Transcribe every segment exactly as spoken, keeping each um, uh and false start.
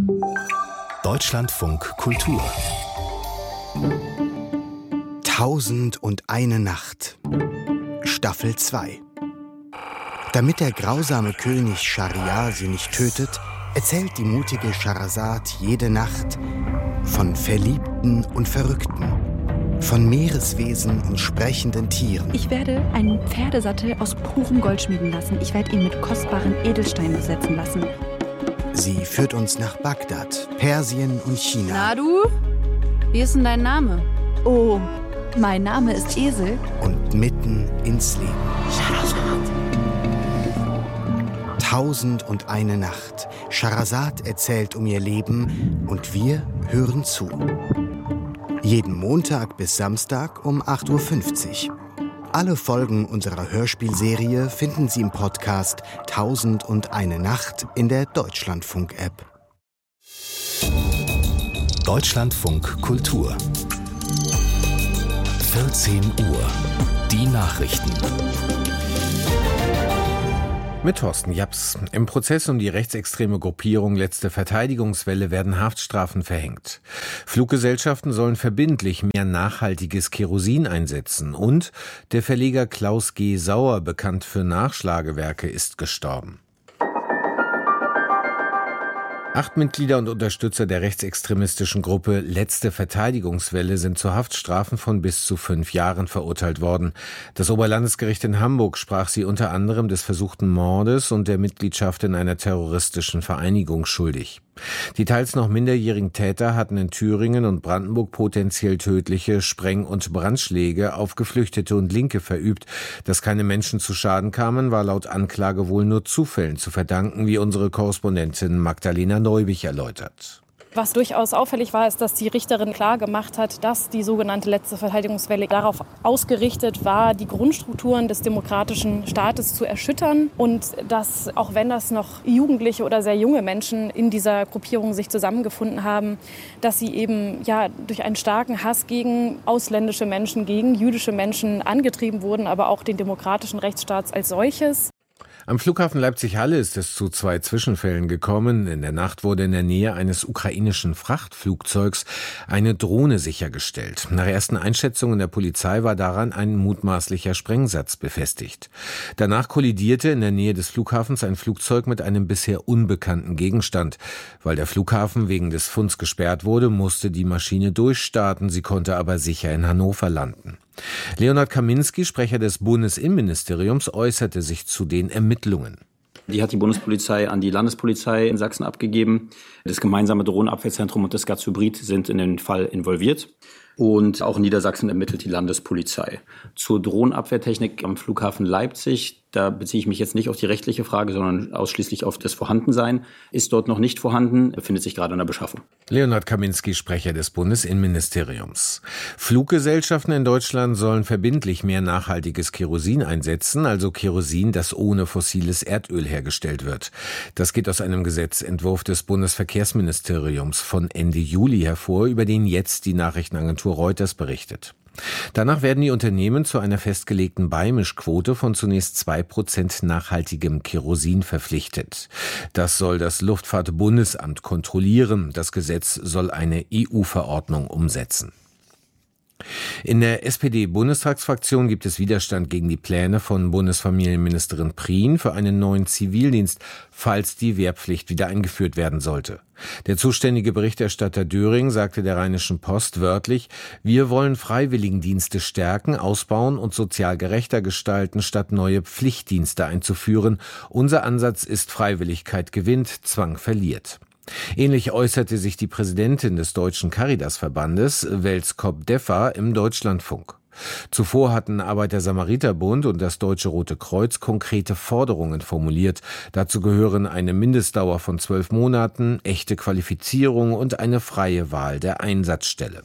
Deutschlandfunk Kultur. Tausend und eine Nacht. Staffel zwei. Damit der grausame König Schahriar sie nicht tötet, erzählt die mutige Schehersad jede Nacht von Verliebten und Verrückten, von Meereswesen und sprechenden Tieren. Ich werde einen Pferdesattel aus purem Gold schmieden lassen. Ich werde ihn mit kostbaren Edelsteinen besetzen lassen. Sie führt uns nach Bagdad, Persien und China. Na du? Wie ist denn dein Name? Oh, mein Name ist Esel. Und mitten ins Leben. Tausend und eine Nacht. Schehersad erzählt um ihr Leben und wir hören zu. Jeden Montag bis Samstag um acht Uhr fünfzig. Alle Folgen unserer Hörspielserie finden Sie im Podcast Tausend und eine Nacht in der Deutschlandfunk-App. Deutschlandfunk Kultur. vierzehn Uhr. Die Nachrichten. Mit Thorsten Japs. Im Prozess um die rechtsextreme Gruppierung Letzte Verteidigungswelle werden Haftstrafen verhängt. Fluggesellschaften sollen verbindlich mehr nachhaltiges Kerosin einsetzen. Und der Verleger Klaus G. Sauer, bekannt für Nachschlagewerke, ist gestorben. Acht Mitglieder und Unterstützer der rechtsextremistischen Gruppe Letzte Verteidigungswelle sind zu Haftstrafen von bis zu fünf Jahren verurteilt worden. Das Oberlandesgericht in Hamburg sprach sie unter anderem des versuchten Mordes und der Mitgliedschaft in einer terroristischen Vereinigung schuldig. Die teils noch minderjährigen Täter hatten in Thüringen und Brandenburg potenziell tödliche Spreng- und Brandschläge auf Geflüchtete und Linke verübt. Dass keine Menschen zu Schaden kamen, war laut Anklage wohl nur Zufällen zu verdanken, wie unsere Korrespondentin Magdalena Neubich erläutert. Was durchaus auffällig war, ist, dass die Richterin klar gemacht hat, dass die sogenannte Letzte Verteidigungswelle darauf ausgerichtet war, die Grundstrukturen des demokratischen Staates zu erschüttern und dass, auch wenn das noch jugendliche oder sehr junge Menschen in dieser Gruppierung sich zusammengefunden haben, dass sie eben ja durch einen starken Hass gegen ausländische Menschen, gegen jüdische Menschen angetrieben wurden, aber auch den demokratischen Rechtsstaat als solches. Am Flughafen Leipzig-Halle ist es zu zwei Zwischenfällen gekommen. In der Nacht wurde in der Nähe eines ukrainischen Frachtflugzeugs eine Drohne sichergestellt. Nach ersten Einschätzungen der Polizei war daran ein mutmaßlicher Sprengsatz befestigt. Danach kollidierte in der Nähe des Flughafens ein Flugzeug mit einem bisher unbekannten Gegenstand. Weil der Flughafen wegen des Funds gesperrt wurde, musste die Maschine durchstarten. Sie konnte aber sicher in Hannover landen. Leonhard Kaminski, Sprecher des Bundesinnenministeriums, äußerte sich zu den Ermittlungen. Die hat die Bundespolizei an die Landespolizei in Sachsen abgegeben. Das gemeinsame Drohnenabwehrzentrum und das Gaz-Hybrid sind in den Fall involviert. Und auch in Niedersachsen ermittelt die Landespolizei. Zur Drohnenabwehrtechnik am Flughafen Leipzig, da beziehe ich mich jetzt nicht auf die rechtliche Frage, sondern ausschließlich auf das Vorhandensein. Ist dort noch nicht vorhanden, befindet sich gerade in der Beschaffung. Leonhard Kaminski, Sprecher des Bundesinnenministeriums. Fluggesellschaften in Deutschland sollen verbindlich mehr nachhaltiges Kerosin einsetzen, also Kerosin, das ohne fossiles Erdöl hergestellt wird. Das geht aus einem Gesetzentwurf des Bundesverkehrsministeriums von Ende Juli hervor, über den jetzt die Nachrichtenagentur Reuters berichtet. Danach werden die Unternehmen zu einer festgelegten Beimischquote von zunächst zwei Prozent nachhaltigem Kerosin verpflichtet. Das soll das Luftfahrtbundesamt kontrollieren. Das Gesetz soll eine E U-Verordnung umsetzen. In der S P D-Bundestagsfraktion gibt es Widerstand gegen die Pläne von Bundesfamilienministerin Prien für einen neuen Zivildienst, falls die Wehrpflicht wieder eingeführt werden sollte. Der zuständige Berichterstatter Döring sagte der Rheinischen Post wörtlich: Wir wollen Freiwilligendienste stärken, ausbauen und sozial gerechter gestalten, statt neue Pflichtdienste einzuführen. Unser Ansatz ist Freiwilligkeit gewinnt, Zwang verliert. Ähnlich äußerte sich die Präsidentin des Deutschen Caritas-Verbandes, Welskop Deffer, im Deutschlandfunk. Zuvor hatten Arbeiter-Samariter-Bund und das Deutsche Rote Kreuz konkrete Forderungen formuliert. Dazu gehören eine Mindestdauer von zwölf Monaten, echte Qualifizierung und eine freie Wahl der Einsatzstelle.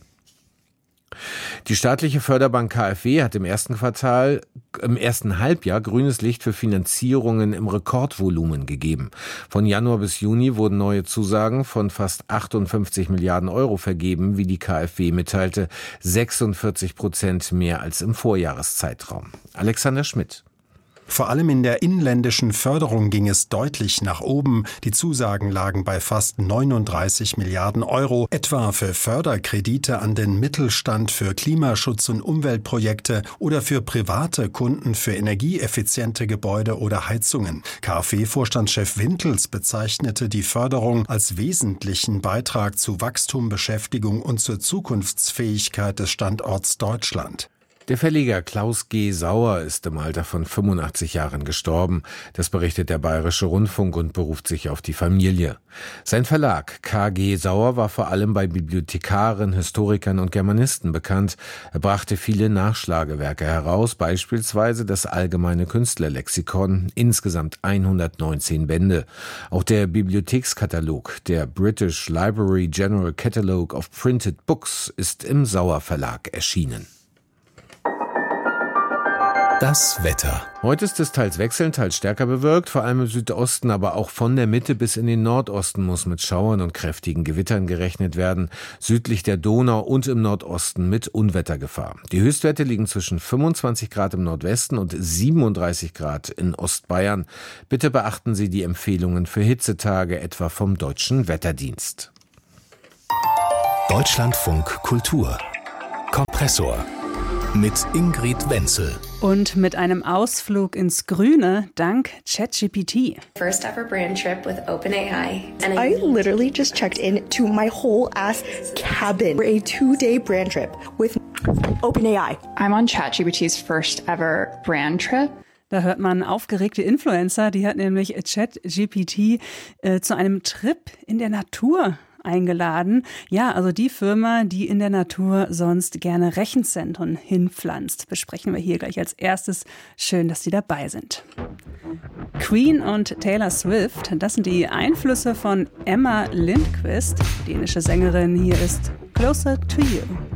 Die staatliche Förderbank K f W hat im ersten Quartal, im ersten Halbjahr grünes Licht für Finanzierungen im Rekordvolumen gegeben. Von Januar bis Juni wurden neue Zusagen von fast achtundfünfzig Milliarden Euro vergeben, wie die K f W mitteilte, sechsundvierzig Prozent mehr als im Vorjahreszeitraum. Alexander Schmidt. Vor allem in der inländischen Förderung ging es deutlich nach oben. Die Zusagen lagen bei fast neununddreißig Milliarden Euro, etwa für Förderkredite an den Mittelstand, für Klimaschutz- und Umweltprojekte oder für private Kunden für energieeffiziente Gebäude oder Heizungen. KfW-Vorstandschef Wintels bezeichnete die Förderung als wesentlichen Beitrag zu Wachstum, Beschäftigung und zur Zukunftsfähigkeit des Standorts Deutschland. Der Verleger Klaus G. Sauer ist im Alter von fünfundachtzig Jahren gestorben. Das berichtet der Bayerische Rundfunk und beruft sich auf die Familie. Sein Verlag K G. Sauer war vor allem bei Bibliothekaren, Historikern und Germanisten bekannt. Er brachte viele Nachschlagewerke heraus, beispielsweise das Allgemeine Künstlerlexikon, insgesamt hundertneunzehn Bände. Auch der Bibliothekskatalog, der British Library General Catalogue of Printed Books, ist im Sauer Verlag erschienen. Das Wetter. Heute ist es teils wechselnd, teils stärker bewölkt, vor allem im Südosten, aber auch von der Mitte bis in den Nordosten muss mit Schauern und kräftigen Gewittern gerechnet werden. Südlich der Donau und im Nordosten mit Unwettergefahr. Die Höchstwerte liegen zwischen fünfundzwanzig Grad im Nordwesten und siebenunddreißig Grad in Ostbayern. Bitte beachten Sie die Empfehlungen für Hitzetage, etwa vom Deutschen Wetterdienst. Deutschlandfunk Kultur. Kompressor. Mit Ingrid Wenzel. Und mit einem Ausflug ins Grüne dank ChatGPT. First ever brand trip with OpenAI. And I literally just checked into my whole ass cabin for a two-day brand trip with OpenAI. I'm on ChatGPT's first ever brand trip. Da hört man aufgeregte Influencer, die hat nämlich ChatGPT äh, zu einem Trip in der Natur eingeladen. Ja, also die Firma, die in der Natur sonst gerne Rechenzentren hinpflanzt, besprechen wir hier gleich als erstes. Schön, dass Sie dabei sind. Queen und Taylor Swift, das sind die Einflüsse von Emma Lindquist, dänische Sängerin. Hier ist Closer to You.